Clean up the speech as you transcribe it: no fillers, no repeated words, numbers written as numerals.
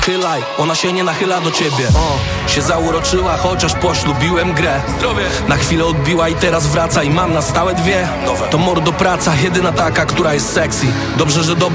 Chylaj, ona się nie nachyla do ciebie. Się zauroczyła, chociaż poślubiłem grę. Zdrowie. Na chwilę odbiła i teraz wraca i mam na stałe dwie. To mordo praca, jedyna taka, która jest sexy. Dobrze, że